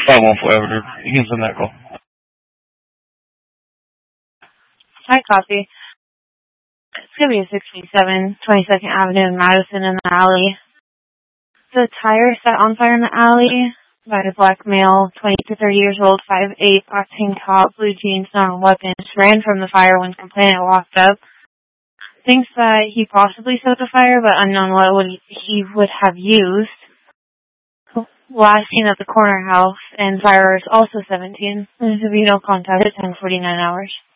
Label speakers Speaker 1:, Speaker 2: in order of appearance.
Speaker 1: 514 Avenue. You can send that call.
Speaker 2: Hi, copy. It's going to be a 67 22nd Avenue in Madison in the alley. The tire set on fire in the alley by a black male, 20 to 30 years old, 5'8", black tank top, blue jeans, not a weapon, ran from the fire when complainant walked up. Thinks that he possibly set the fire, but unknown what he would have used. Last seen at the corner house, and fire is also 17. There will be no contact at 10:49 hours.